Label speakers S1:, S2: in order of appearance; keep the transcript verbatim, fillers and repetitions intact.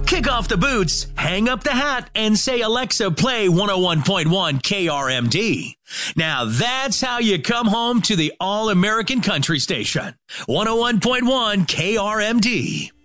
S1: Kick off the boots, hang up the hat, and say, Alexa, play one oh one point one K R M D. Now that's how you come home to the all-American country station. one oh one point one K R M D.